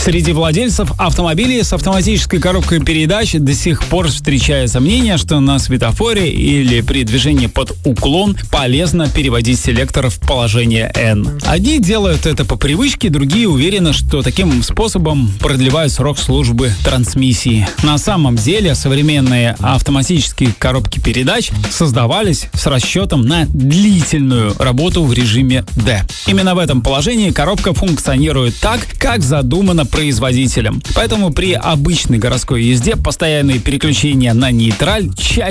Среди владельцев автомобилей с автоматической коробкой передач до сих пор встречается мнение, что на светофоре или при движении под уклон полезно переводить селектор в положение N. Одни делают это по привычке, другие уверены, что таким способом продлевают срок службы трансмиссии. На самом деле современные автоматические коробки передач создавались с расчетом на длительную работу в режиме D. Именно в этом положении коробка функционирует так, как задумано производителем. Поэтому при обычной городской езде постоянные переключения на нейтраль чаще